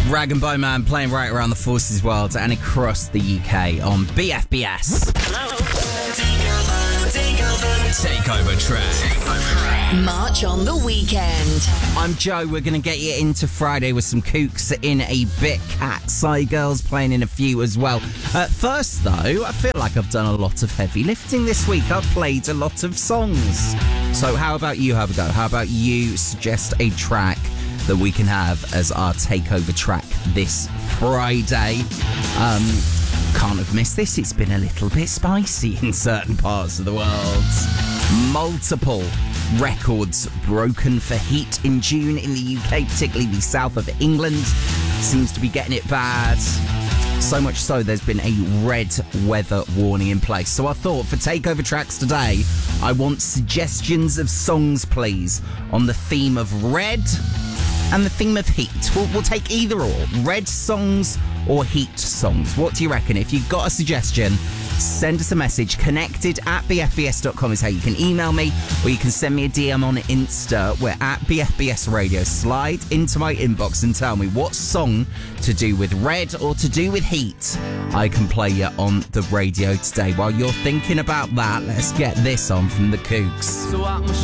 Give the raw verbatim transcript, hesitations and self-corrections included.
Rag and Bowman playing right around the Forces world and across the U K on B F B S. Hello. Takeover track. March on the weekend. I'm Joe. We're going to get you into Friday with some kooks in a bit. Cat Side Girls playing in a few as well. Uh, first, though, I feel like I've done a lot of heavy lifting this week. I've played a lot of songs. So how about you have a go? How about you suggest a track that we can have as our takeover track this Friday? Um, can't have missed this. It's been a little bit spicy in certain parts of the world. Multiple records broken for heat in June in the U K, particularly the south of England. Seems to be getting it bad. So much so, there's been a red weather warning in place. So I thought for takeover tracks today, I want suggestions of songs, please, on the theme of red and the theme of heat. We'll, we'll take either or. Red songs or heat songs. What do you reckon? If you've got a suggestion, send us a message. Connected at b f b s dot com is how you can email me, or you can send me a D M on Insta. We're at B F B S Radio. Slide into my inbox and tell me what song to do with red or to do with heat I can play you on the radio today. While you're thinking about that, let's get this on from the Kooks. So